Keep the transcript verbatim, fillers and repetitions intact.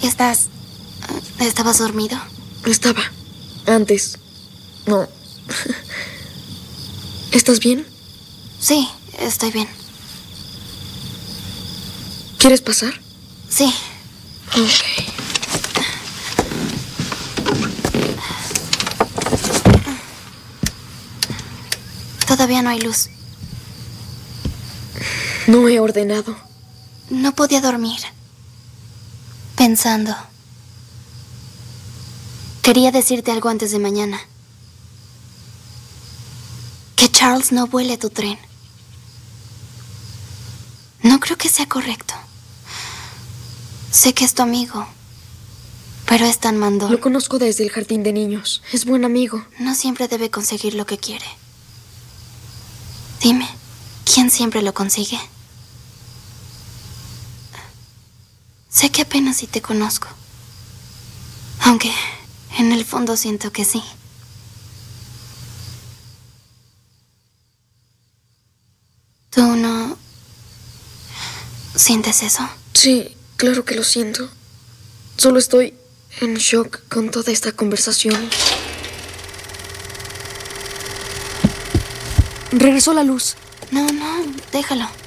¿Estás... ¿Estabas dormido? Estaba. Antes. No. ¿Estás bien? Sí, estoy bien. ¿Quieres pasar? Sí. Ok. Todavía no hay luz. No he ordenado. No podía dormir. Pensando. Quería decirte algo antes de mañana. Que Charles no vuele tu tren. No creo que sea correcto. Sé que es tu amigo, pero es tan mandón. Lo conozco desde el jardín de niños. Es buen amigo. No siempre debe conseguir lo que quiere. Dime, ¿quién siempre lo consigue? Sé que apenas si te conozco. Aunque en el fondo siento que sí. ¿Tú no sientes eso? Sí, claro que lo siento. Solo estoy en shock con toda esta conversación. Regresó la luz. No, no, déjalo.